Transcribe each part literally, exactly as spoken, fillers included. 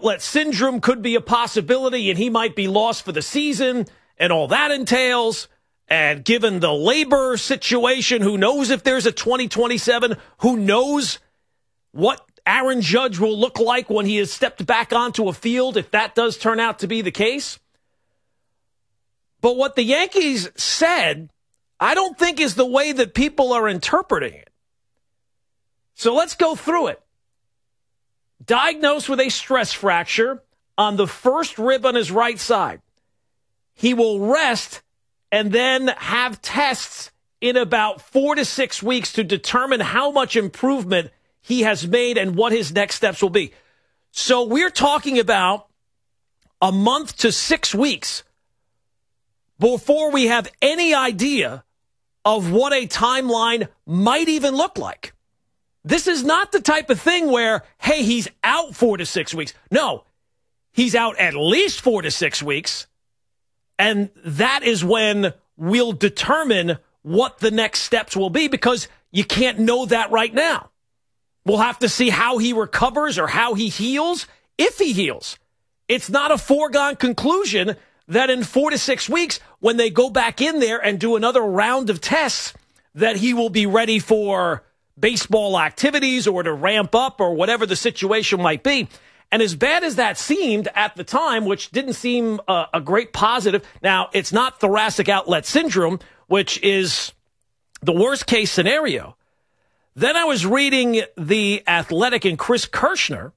outlet syndrome could be a possibility and he might be lost for the season and all that entails. And given the labor situation, who knows if there's a twenty twenty-seven? Who knows what Aaron Judge will look like when he has stepped back onto a field, if that does turn out to be the case? But what the Yankees said, I don't think is the way that people are interpreting it. So let's go through it. Diagnosed with a stress fracture on the first rib on his right side. He will rest and then have tests in about four to six weeks to determine how much improvement he has made and what his next steps will be. So we're talking about a month to six weeks before we have any idea of what a timeline might even look like. This is not the type of thing where, hey, he's out four to six weeks. No, he's out at least four to six weeks. And that is when we'll determine what the next steps will be, because you can't know that right now. We'll have to see how he recovers or how he heals, if he heals. It's not a foregone conclusion that in four to six weeks, when they go back in there and do another round of tests, that he will be ready for baseball activities or to ramp up or whatever the situation might be. And as bad as that seemed at the time, which didn't seem a, a great positive, now it's not thoracic outlet syndrome, which is the worst case scenario. Then I was reading The Athletic and Chris Kirschner,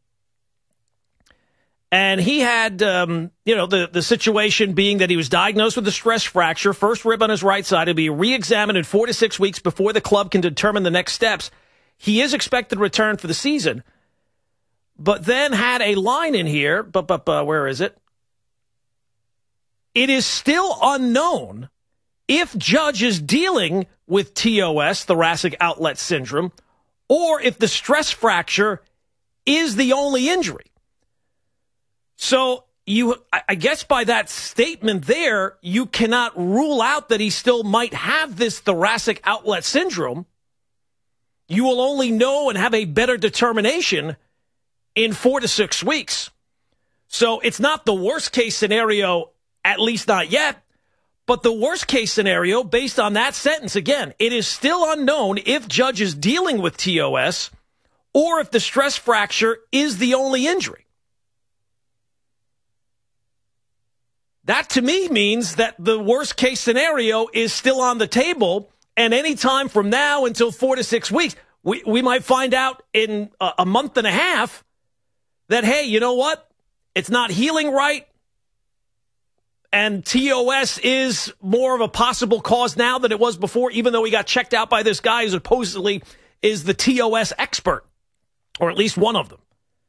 and he had, um, you know, the, the situation being that he was diagnosed with a stress fracture, first rib on his right side. He'll be re-examined in four to six weeks before the club can determine the next steps. He is expected to return for the season, but then had a line in here, but, but, but where is it? It is still unknown if Judge is dealing with T O S, thoracic outlet syndrome, or if the stress fracture is the only injury. So you, I guess by that statement there, you cannot rule out that he still might have this thoracic outlet syndrome. You will only know and have a better determination in four to six weeks. So it's not the worst case scenario, at least not yet. But the worst case scenario, based on that sentence, again, it is still unknown if Judge is dealing with T O S or if the stress fracture is the only injury. That, to me, means that the worst case scenario is still on the table, and any time from now until four to six weeks, we, we might find out in a, a month and a half that, hey, you know what? It's not healing right, and T O S is more of a possible cause now than it was before, even though he got checked out by this guy who supposedly is the T O S expert, or at least one of them.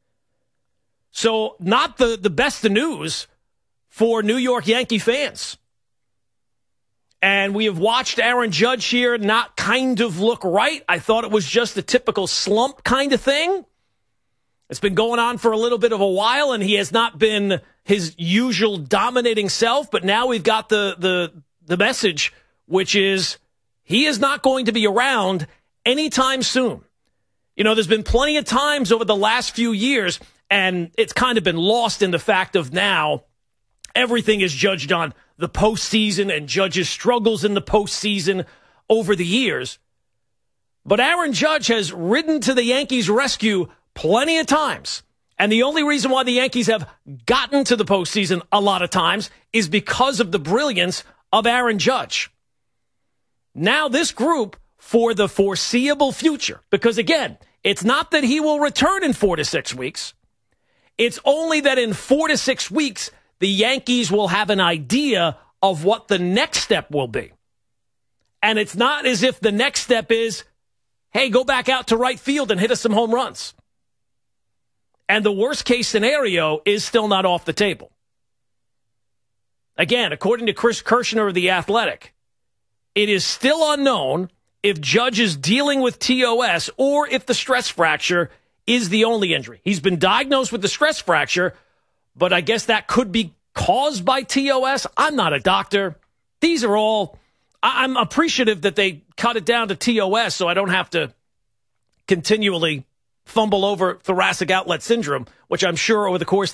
So not the, the best of news for New York Yankee fans. And we have watched Aaron Judge here not kind of look right. I thought it was just a typical slump kind of thing. It's been going on for a little bit of a while, and he has not been his usual dominating self. But now we've got the the the message, which is he is not going to be around anytime soon. You know, there's been plenty of times over the last few years, and it's kind of been lost in the fact of now everything is judged on the postseason and Judge's struggles in the postseason over the years. But Aaron Judge has ridden to the Yankees' rescue plenty of times. And the only reason why the Yankees have gotten to the postseason a lot of times is because of the brilliance of Aaron Judge. Now this group, for the foreseeable future, because again, it's not that he will return in four to six weeks. It's only that in four to six weeks, the Yankees will have an idea of what the next step will be. And it's not as if the next step is, hey, go back out to right field and hit us some home runs. And the worst case scenario is still not off the table. Again, according to Chris Kirschner of The Athletic, it is still unknown if Judge is dealing with T O S or if the stress fracture is the only injury. He's been diagnosed with the stress fracture, but I guess that could be caused by T O S. I'm not a doctor. These are all, I'm appreciative that they cut it down to T O S so I don't have to continually fumble over thoracic outlet syndrome, which I'm sure over the course of